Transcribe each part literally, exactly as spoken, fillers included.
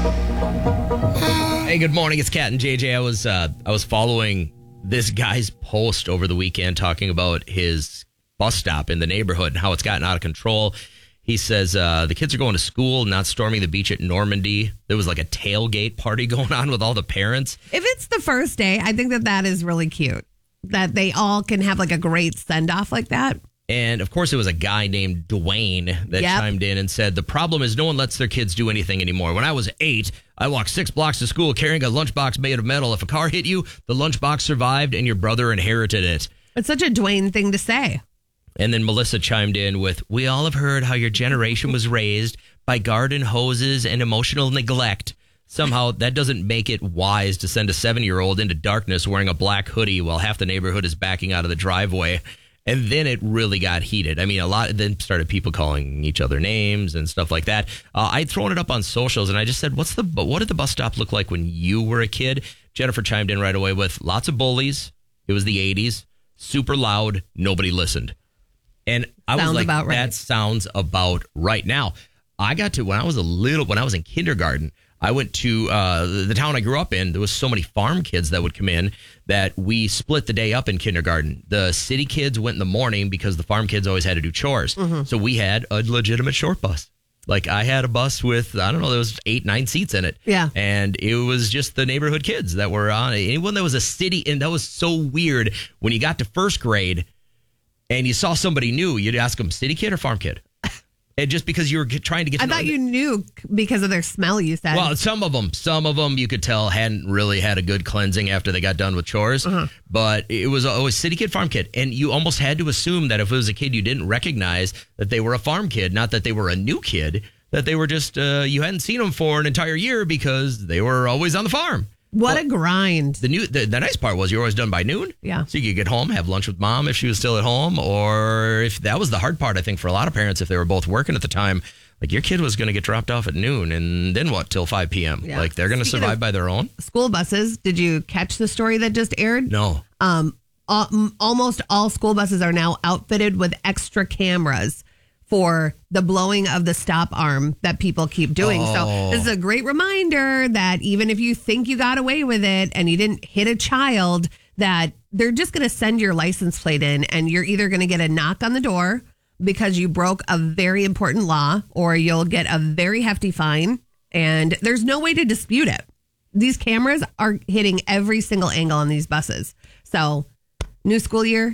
Hey, good morning. It's Kat and J J. I was uh, I was following this guy's post over the weekend talking about his bus stop in the neighborhood and how it's gotten out of control. He says uh, the kids are going to school, not storming the beach at Normandy. There was like a tailgate party going on with all the parents. If it's the first day, I think that that is really cute. That they all can have like a great send off like that. And, of course, it was a guy named Dwayne that Yep. chimed in and said, the problem is no one lets their kids do anything anymore. When I was eight, I walked six blocks to school carrying a lunchbox made of metal. If a car hit you, the lunchbox survived and your brother inherited it. It's such a Dwayne thing to say. And then Melissa chimed in with, we all have heard how your generation was raised by garden hoses and emotional neglect. Somehow, that doesn't make it wise to send a seven-year-old into darkness wearing a black hoodie while half the neighborhood is backing out of the driveway. And then it really got heated. I mean, a lot, then started people calling each other names and stuff like that. Uh, I'd thrown it up on socials and I just said, what's the, what did the bus stop look like when you were a kid? Jennifer chimed in right away with lots of bullies. It was the eighties, super loud. Nobody listened. And I Sounds was like, about right. that sounds about right. Now, I got to, when I was a little, when I was in kindergarten, I went to uh, the town I grew up in. There was so many farm kids that would come in that we split the day up in kindergarten. The city kids went in the morning because the farm kids always had to do chores. Mm-hmm. So we had a legitimate short bus. Like I had a bus with, I don't know, there was eight, nine seats in it. Yeah. And it was just the neighborhood kids that were on it. Anyone that was a city, and that was so weird. When you got to first grade and you saw somebody new, you'd ask them, city kid or farm kid? And just because you were get, trying to get to I know thought you knew because of their smell, you said. Well, some of them, some of them you could tell hadn't really had a good cleansing after they got done with chores. Uh-huh. But it was always city kid, farm kid. And you almost had to assume that if it was a kid you didn't recognize, that they were a farm kid, not that they were a new kid, that they were just, uh, you hadn't seen them for an entire year because they were always on the farm. What well, a grind. The new, the, the nice part was you were always done by noon. Yeah. So you could get home, have lunch with mom if she was still at home, or if that was the hard part, I think, for a lot of parents, if they were both working at the time. Like, your kid was going to get dropped off at noon, and then what, till five p.m.? Yeah. Like, they're going to survive by their own? School buses, did you catch the story that just aired? No. Um, al- m- almost all school buses are now outfitted with extra cameras for the blowing of the stop arm that people keep doing. Oh. So this is a great reminder that even if you think you got away with it and you didn't hit a child, that they're just going to send your license plate in, and you're either going to get a knock on the door because you broke a very important law, or you'll get a very hefty fine, and there's no way to dispute it. These cameras are hitting every single angle on these buses. So new school year,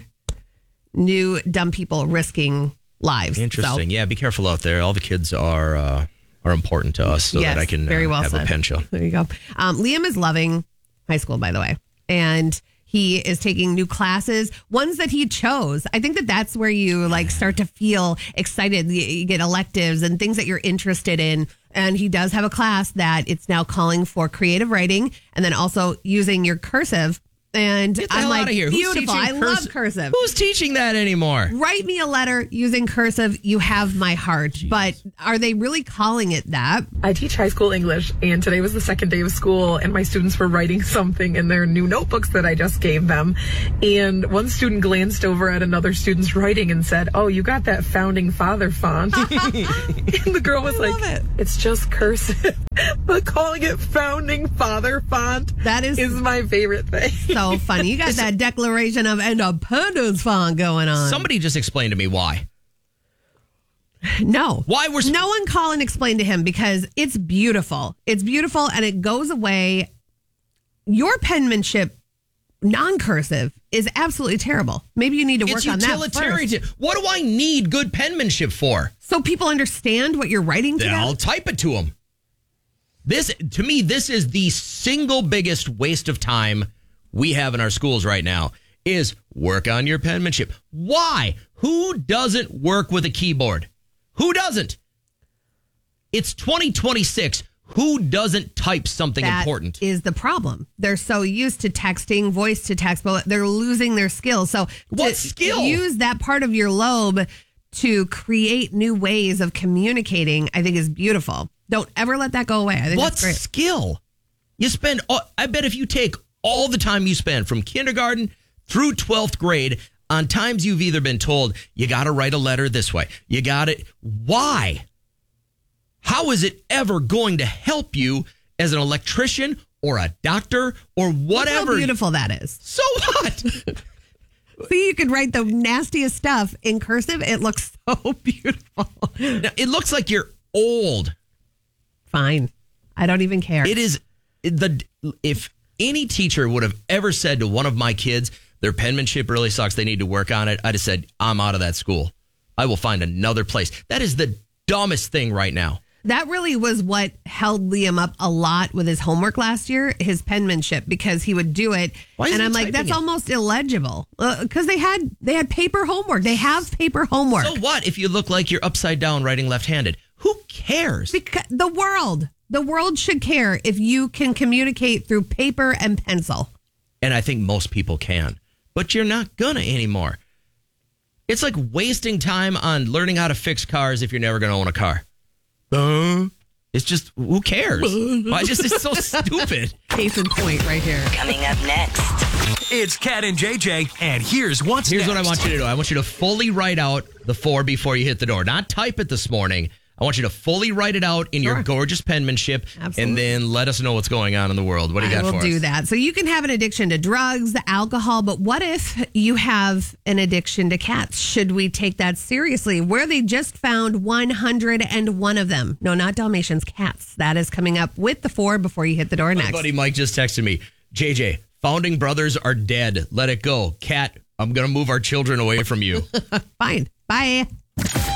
new dumb people risking lives. Interesting. So, yeah, be careful out there. All the kids are uh, are important to us so yes, that I can very uh, well have said. a pension. There you go. Um, Liam is loving high school, by the way. And he is taking new classes, ones that he chose. I think that that's where you like start to feel excited. You, you get electives and things that you're interested in. And he does have a class that it's now calling for creative writing and then also using your cursive. And Get the I'm hell like, out of here. Who's beautiful. teaching I cursi- love cursive. Who's teaching that anymore? Write me a letter using cursive. You have my heart. Jeez. But are they really calling it that? I teach high school English, and today was the second day of school, and my students were writing something in their new notebooks that I just gave them. And one student glanced over at another student's writing and said, "Oh, you got that founding father font." And the girl was I like, love it. "It's just cursive." But calling it founding father font That is- is my favorite thing. So funny. You got that Declaration of Independence font going on. Somebody just explain to me why. No. Why we're sp- No one call and explain to him because it's beautiful. It's beautiful and it goes away. Your penmanship, non-cursive, is absolutely terrible. Maybe you need to work It's on that utilitarian. first. What do I need good penmanship for? So people understand what you're writing to Then them? I'll type it to them. This, to me, this is the single biggest waste of time we have in our schools right now, is work on your penmanship. Why? Who doesn't work with a keyboard? Who doesn't? It's twenty twenty-six. Who doesn't type something That important? is the problem. They're so used to texting, voice to text, but they're losing their skills. So What to skill? use that part of your lobe to create new ways of communicating, I think is beautiful. Don't ever let that go away. I think What that's great. skill? You spend, all, I bet if you take all the time you spend from kindergarten through twelfth grade on times you've either been told, you got to write a letter this way. You got it. Why? How is it ever going to help you as an electrician or a doctor or whatever. Look how beautiful that is. So what? See, you could write the nastiest stuff in cursive. It looks so beautiful. Now, it looks like you're old. Fine. I don't even care. It is the if any teacher would have ever said to one of my kids, their penmanship really sucks, they need to work on it, I'd have said, I'm out of that school. I will find another place. That is the dumbest thing right now. That really was what held Liam up a lot with his homework last year, his penmanship, because he would do it. Why is and he I'm like, typing that's it? almost illegible. Because they had they had paper homework. They have paper homework. So what if you look like you're upside down writing left-handed? Who cares? Because the world, the world should care if you can communicate through paper and pencil. And I think most people can. But you're not gonna anymore. It's like wasting time on learning how to fix cars if you're never gonna own a car. Uh, it's just, who cares? Why just, it's so stupid. Case in point right here. Coming up next. It's Cat and J J, and here's what's Here's next. what I want you to do. I want you to fully write out the four before you hit the door. Not type it this morning. I want you to fully write it out in Sure. your gorgeous penmanship. Absolutely. And then let us know what's going on in the world. What do you I got will for do us? that. So you can have an addiction to drugs, alcohol, but what if you have an addiction to cats? Should we take that seriously? Where they just found one hundred one of them. No, not Dalmatians, cats. That is coming up with the four before you hit the door My next. buddy Mike just texted me. J J, founding brothers are dead. Let it go. Cat, I'm going to move our children away from you. Fine. Bye.